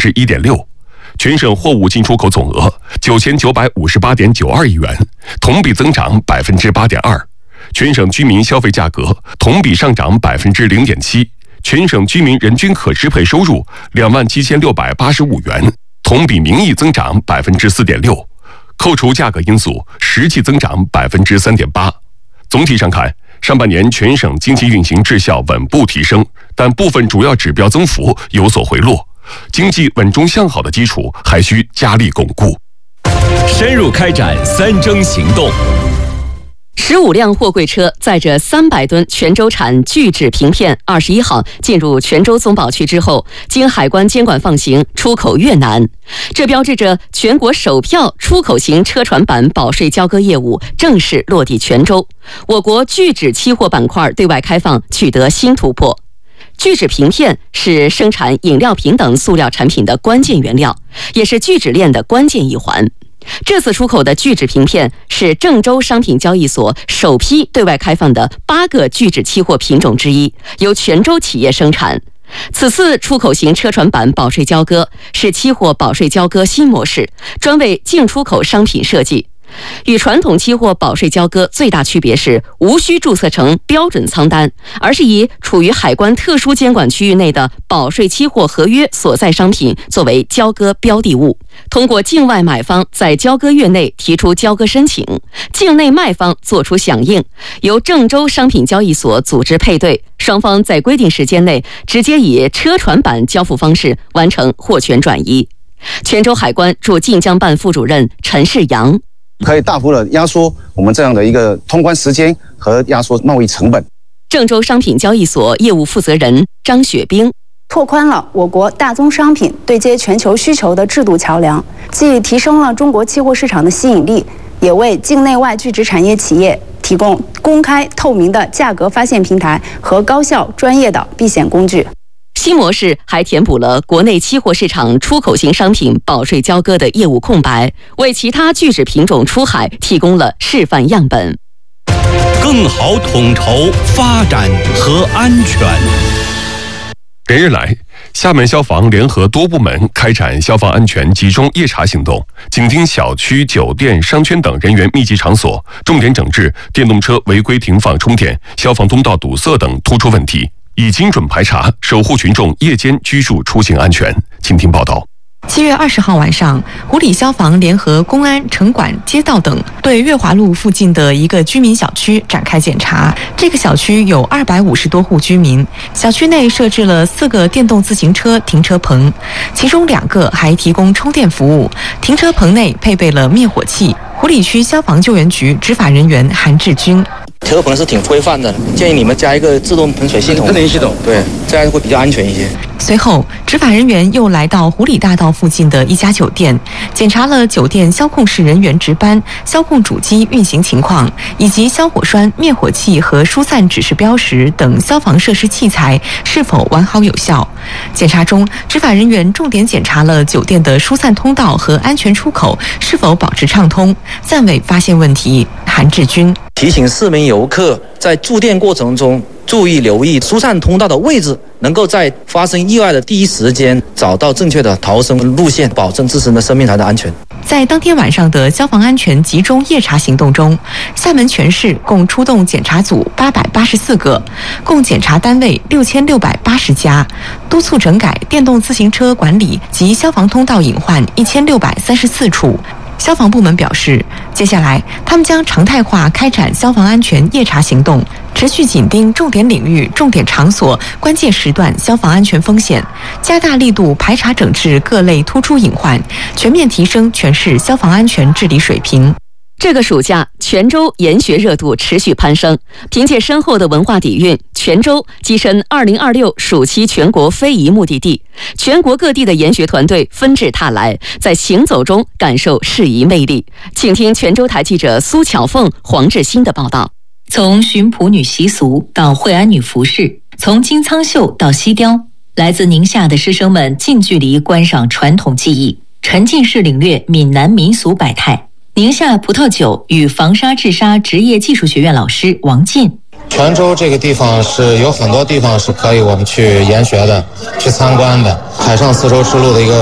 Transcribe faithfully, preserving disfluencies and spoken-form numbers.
之一点六。全省货物进出口总额九千九百五十八点九二亿元，同比增长百分之八点二。全省居民消费价格同比上涨百分之零点七。全省居民人均可支配收入两万七千六百八十五元，同比名义增长百分之四点六。扣除价格因素，实际增长百分之三点八。总体上看，上半年全省经济运行质效稳步提升，但部分主要指标增幅有所回落。经济稳中向好的基础还需加力巩固。 深入开展三征行动。 十五辆货柜车载着三百吨泉州产聚酯平片，二十一号进入泉州综保区之后，经海关监管放行，出口越南。这标志着全国首票出口型车船板保税交割业务正式落地泉州，我国聚酯期货板块对外开放取得新突破。聚酯平片是生产饮料瓶等塑料产品的关键原料，也是聚酯链的关键一环。这次出口的聚酯平片是郑州商品交易所首批对外开放的八个聚酯期货品种之一，由泉州企业生产。此次出口型车船板保税交割是期货保税交割新模式，专为进出口商品设计。与传统期货保税交割最大区别是无需注册成标准仓单，而是以处于海关特殊监管区域内的保税期货合约所在商品作为交割标的物，通过境外买方在交割月内提出交割申请，境内卖方作出响应，由郑州商品交易所组织配对，双方在规定时间内直接以车船板交付方式完成货权转移。泉州海关驻晋江办副主任陈世阳， 可以大幅的压缩我们这样的一个通关时间和压缩贸易成本。 郑州商品交易所业务负责人张雪冰， 拓宽了我国大宗商品对接全球需求的制度桥梁，既提升了中国期货市场的吸引力，也为境内外聚酯产业企业提供公开透明的价格发现平台和高效专业的避险工具。 新模式还填补了国内期货市场出口型商品保税交割的业务空白，为其他聚酯品种出海提供了示范样本。 更好统筹发展和安全。 连日来，厦门消防联合多部门开展消防安全集中夜查行动，紧盯小区、酒店、商圈等人员密集场所，重点整治电动车违规停放充电、消防通道堵塞等突出问题，以精准排查，守护群众夜间居住出行安全。请听报道。 七月二十号晚上，湖里消防联合公安、城管、街道等对月华路附近的一个居民小区展开检查。这个小区有二百五十多户居民，小区内设置了四个电动自行车停车棚，其中两个还提供充电服务。停车棚内配备了灭火器。湖里区消防救援局执法人员韩志军。 车棚是挺规范的，建议你们加一个自动喷水系统。自动系统，对，这样会比较安全一些。 随后，执法人员又来到湖里大道附近的一家酒店，检查了酒店消控室人员值班、消控主机运行情况，以及消火栓、灭火器和疏散指示标识等消防设施器材是否完好有效。检查中，执法人员重点检查了酒店的疏散通道和安全出口是否保持畅通，暂未发现问题。韩志军提醒市民游客在住店过程中注意留意疏散通道的位置，能够在发生意外的第一时间找到正确的逃生路线，保证自身的生命财产安全。 在当天晚上的消防安全集中夜查行动中，厦门全市共出动检查组八百八十四个，共检查单位六千六百八十家，督促整改电动自行车管理及消防通道隐患一千六百三十四处。消防部门表示，接下来他们将常态化开展消防安全夜查行动，持续紧盯重点领域、重点场所、关键时段消防安全风险，加大力度排查整治各类突出隐患，全面提升全市消防安全治理水平。 这个暑假，泉州研学热度持续攀升。凭借深厚的文化底蕴，泉州跻身二零二六暑期全国非遗目的地。全国各地的研学团队纷至沓来，在行走中感受适宜魅力。请听泉州台记者苏巧凤、黄志新的报道。 从巡捕女习俗到惠安女服饰，从金苍绣到西雕，来自宁夏的师生们近距离观赏传统技艺，沉浸式领略闽南民俗百态。宁夏葡萄酒与防沙治沙职业技术学院老师王进。 泉州这个地方是有很多地方是可以我们去研学的、去参观的，海上丝绸之路的一个